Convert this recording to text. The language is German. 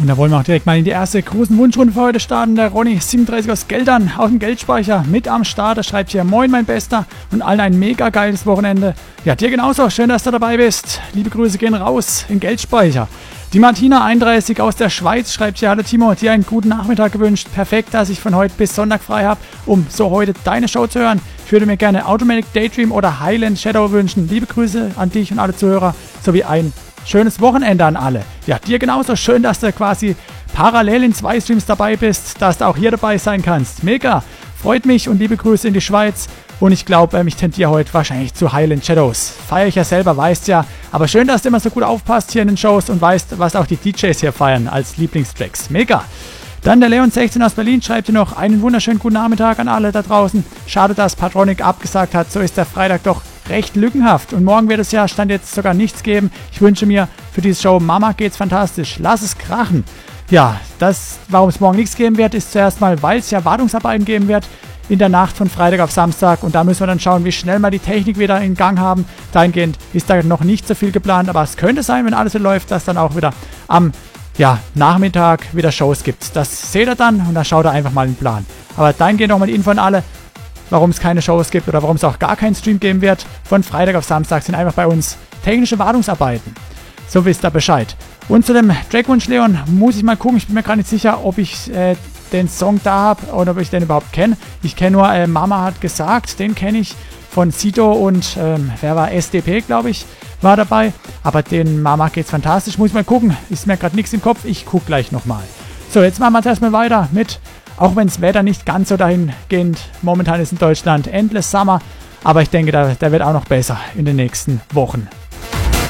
Und da wollen wir auch direkt mal in die erste großen Wunschrunde für heute starten. Der Ronny37 aus Geldern aus dem Geldspeicher mit am Start. Er schreibt hier: Moin mein Bester und allen ein mega geiles Wochenende. Ja, dir genauso. Schön, dass du dabei bist. Liebe Grüße gehen raus in Geldspeicher. Die Martina31 aus der Schweiz schreibt hier: Hallo Timo, dir einen guten Nachmittag gewünscht. Perfekt, dass ich von heute bis Sonntag frei habe, um so heute deine Show zu hören. Ich würde mir gerne Automatic Daydream oder Highland Shadow wünschen. Liebe Grüße an dich und alle Zuhörer sowie ein schönes Wochenende an alle. Ja, dir genauso. Schön, dass du quasi parallel in 2 Streams dabei bist, dass du auch hier dabei sein kannst. Mega. Freut mich und liebe Grüße in die Schweiz. Und ich glaube, ich tendiere heute wahrscheinlich zu Highland Shadows. Feiere ich ja selber, weißt ja. Aber schön, dass du immer so gut aufpasst hier in den Shows und weißt, was auch die DJs hier feiern als Lieblingstracks. Mega. Dann der Leon16 aus Berlin schreibt hier noch: einen wunderschönen guten Nachmittag an alle da draußen. Schade, dass Patronic abgesagt hat. So ist der Freitag doch recht lückenhaft. Und morgen wird es ja Stand jetzt sogar nichts geben. Ich wünsche mir für diese Show: Mama geht's fantastisch. Lass es krachen. Ja, warum es morgen nichts geben wird, ist zuerst mal, weil es ja Wartungsarbeiten geben wird in der Nacht von Freitag auf Samstag. Und da müssen wir dann schauen, wie schnell wir die Technik wieder in Gang haben. Dahingehend ist da noch nicht so viel geplant. Aber es könnte sein, wenn alles so läuft, dass dann auch wieder am Nachmittag wieder Shows gibt. Das seht ihr dann und dann schaut ihr einfach mal den Plan. Aber dahingehend nochmal die Info an alle, warum es keine Shows gibt oder warum es auch gar keinen Stream geben wird. Von Freitag auf Samstag sind einfach bei uns technische Wartungsarbeiten. So wisst ihr Bescheid. Und zu dem Trackwunsch Leon muss ich mal gucken. Ich bin mir gar nicht sicher, ob ich den Song da habe oder ob ich den überhaupt kenne. Ich kenne nur Mama hat gesagt, den kenne ich von Sido und wer war SDP, glaube ich, war dabei. Aber den Mama geht's fantastisch. Muss ich mal gucken. Ist mir gerade nichts im Kopf. Ich gucke gleich nochmal. So, jetzt machen wir es erstmal weiter mit, auch wenn das Wetter nicht ganz so dahingehend momentan ist in Deutschland, Endless Summer. Aber ich denke, der wird auch noch besser in den nächsten Wochen.